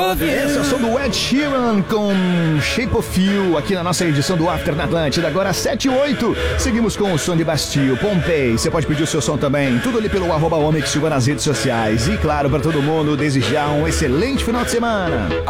Esse é o som do Ed Sheeran com Shape of You aqui na nossa edição do After na Atlântida, agora 7 e 8. Seguimos com o som de Bastille, Pompei. Você pode pedir o seu som também, tudo ali pelo @Omix Silva nas redes sociais. E claro, para todo mundo, desejar um excelente final de semana.